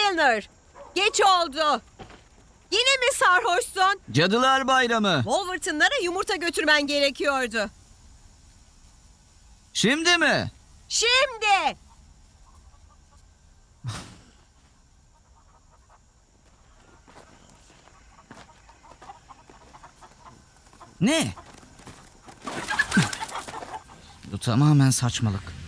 Milner, geç oldu. Yine mi sarhoşsun? Cadılar Bayramı. Wolverton'lara yumurta götürmen gerekiyordu. Şimdi mi? Şimdi! Ne? Bu tamamen saçmalık.